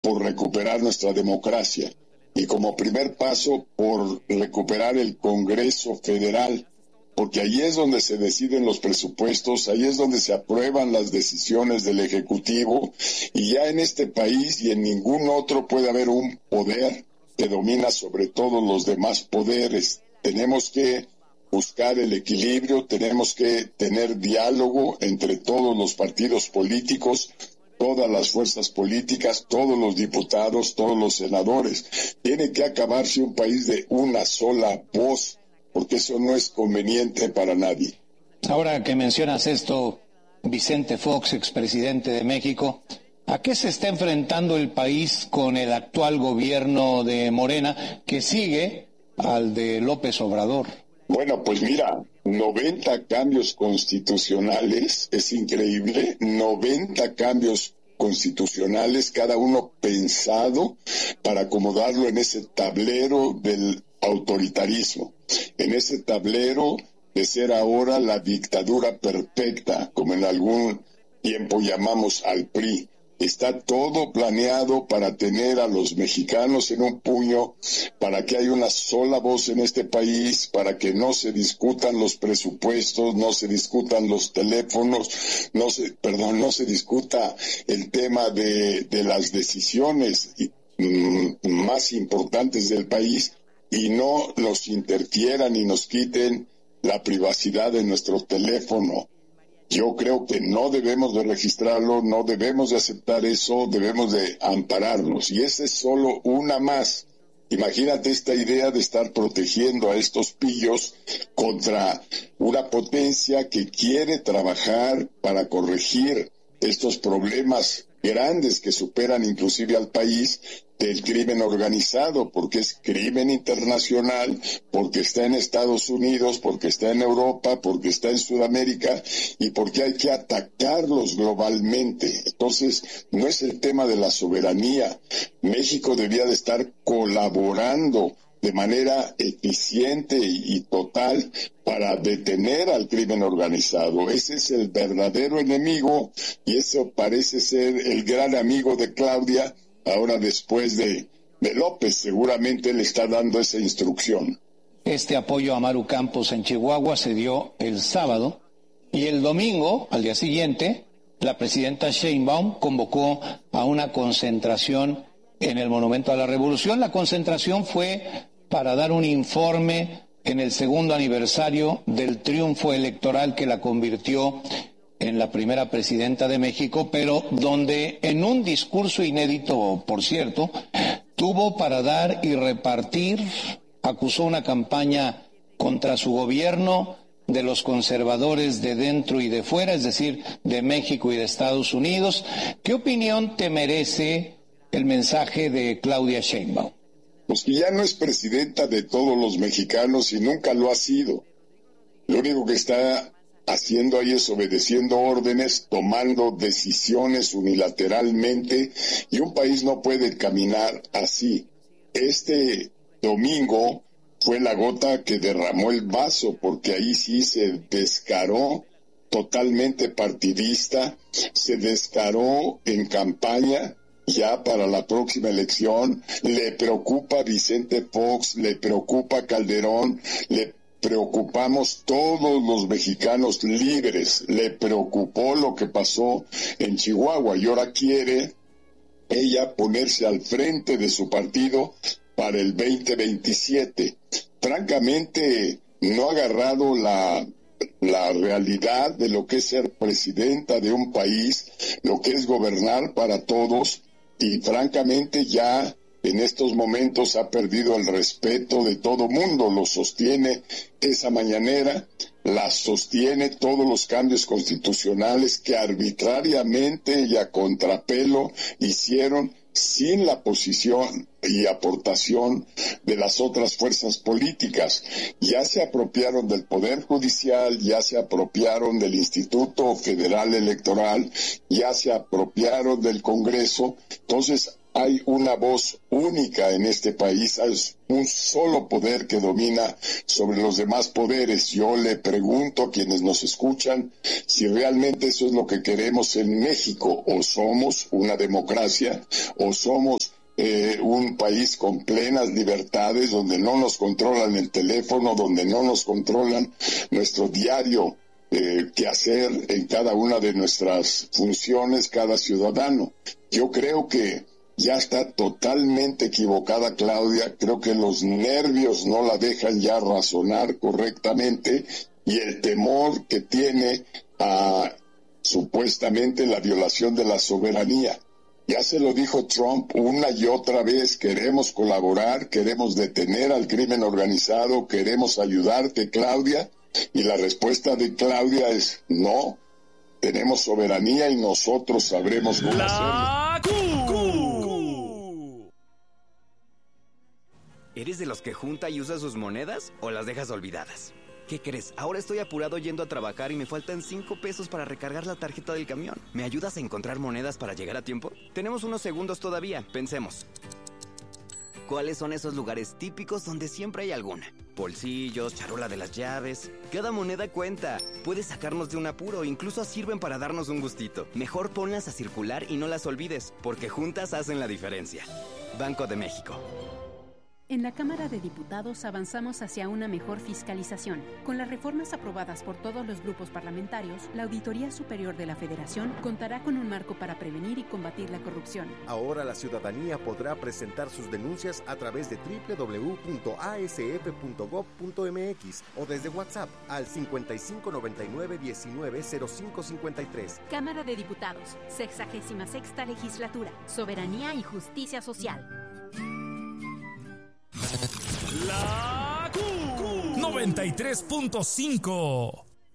por recuperar nuestra democracia y como primer paso por recuperar el Congreso Federal, porque ahí es donde se deciden los presupuestos, ahí es donde se aprueban las decisiones del Ejecutivo, y ya en este país y en ningún otro puede haber un poder que domina sobre todos los demás poderes. Tenemos que buscar el equilibrio, tenemos que tener diálogo entre todos los partidos políticos, todas las fuerzas políticas, todos los diputados, todos los senadores. Tiene que acabarse un país de una sola voz, porque eso no es conveniente para nadie. Ahora que mencionas esto, Vicente Fox, expresidente de México, ¿a qué se está enfrentando el país con el actual gobierno de Morena, que sigue al de López Obrador? Bueno, pues mira, 90 cambios constitucionales, es increíble, 90 cambios constitucionales, cada uno pensado para acomodarlo en ese tablero del autoritarismo, en ese tablero de ser ahora la dictadura perfecta, como en algún tiempo llamamos al PRI. Está todo planeado para tener a los mexicanos en un puño, para que haya una sola voz en este país, para que no se discutan los presupuestos, no se discutan los teléfonos, no se discuta el tema de las decisiones más importantes del país, y no nos interfieran y nos quiten la privacidad de nuestro teléfono. Yo creo que no debemos de registrarlo, no debemos de aceptar eso, debemos de ampararnos. Y esa es solo una más. Imagínate esta idea de estar protegiendo a estos pillos contra una potencia que quiere trabajar para corregir estos problemas grandes que superan inclusive al país, del crimen organizado, porque es crimen internacional, porque está en Estados Unidos, porque está en Europa, porque está en Sudamérica, y porque hay que atacarlos globalmente. Entonces, no es el tema de la soberanía. México debía de estar colaborando de manera eficiente y total para detener al crimen organizado. Ese es el verdadero enemigo, y eso parece ser el gran amigo de Claudia. Ahora, después de López, seguramente le está dando esa instrucción. Este apoyo a Maru Campos en Chihuahua se dio el sábado, y el domingo, al día siguiente, la presidenta Sheinbaum convocó a una concentración en el Monumento a la Revolución. La concentración fue para dar un informe en el segundo aniversario del triunfo electoral que la convirtió en la primera presidenta de México, pero donde en un discurso inédito, por cierto, tuvo para dar y repartir, acusó una campaña contra su gobierno de los conservadores de dentro y de fuera, es decir, de México y de Estados Unidos. ¿Qué opinión te merece el mensaje de Claudia Sheinbaum? Pues que ya no es presidenta de todos los mexicanos y nunca lo ha sido. Lo único que está haciendo ahí es obedeciendo órdenes, tomando decisiones unilateralmente, y un país no puede caminar así. Este domingo fue la gota que derramó el vaso, porque ahí sí se descaró totalmente partidista, se descaró en campaña ya para la próxima elección. Le preocupa a Vicente Fox, le preocupa a Calderón, le preocupamos todos los mexicanos libres. Le preocupó lo que pasó en Chihuahua y ahora quiere ella ponerse al frente de su partido para el 2027. Francamente, no ha agarrado la realidad de lo que es ser presidenta de un país, lo que es gobernar para todos, y francamente ya en estos momentos ha perdido el respeto de todo mundo. Lo sostiene esa mañanera, la sostiene todos los cambios constitucionales que arbitrariamente y a contrapelo hicieron sin la posición y aportación de las otras fuerzas políticas. Ya se apropiaron del Poder Judicial, ya se apropiaron del Instituto Federal Electoral, ya se apropiaron del Congreso. Entonces, hay una voz única en este país, hay un solo poder que domina sobre los demás poderes. Yo le pregunto a quienes nos escuchan si realmente eso es lo que queremos en México, o somos una democracia, o somos un país con plenas libertades, donde no nos controlan el teléfono, donde no nos controlan nuestro diario quehacer en cada una de nuestras funciones, cada ciudadano. Yo creo que ya está totalmente equivocada Claudia, creo que los nervios no la dejan ya razonar correctamente, y el temor que tiene a supuestamente la violación de la soberanía. Ya se lo dijo Trump una y otra vez: queremos colaborar, queremos detener al crimen organizado, queremos ayudarte, Claudia. Y la respuesta de Claudia es: no, tenemos soberanía y nosotros sabremos cómo hacerlo. ¿Eres de los que junta y usa sus monedas o las dejas olvidadas? ¿Qué crees? Ahora estoy apurado yendo a trabajar y me faltan 5 pesos para recargar la tarjeta del camión. ¿Me ayudas a encontrar monedas para llegar a tiempo? Tenemos unos segundos todavía, pensemos. ¿Cuáles son esos lugares típicos donde siempre hay alguna? Bolsillos, charola de las llaves. Cada moneda cuenta. Puede sacarnos de un apuro, incluso sirven para darnos un gustito. Mejor ponlas a circular y no las olvides, porque juntas hacen la diferencia. Banco de México. En la Cámara de Diputados avanzamos hacia una mejor fiscalización. Con las reformas aprobadas por todos los grupos parlamentarios, la Auditoría Superior de la Federación contará con un marco para prevenir y combatir la corrupción. Ahora la ciudadanía podrá presentar sus denuncias a través de www.asf.gov.mx o desde WhatsApp al 5599-190553. Cámara de Diputados, 66ª Legislatura, Soberanía y Justicia Social. La Q 93.5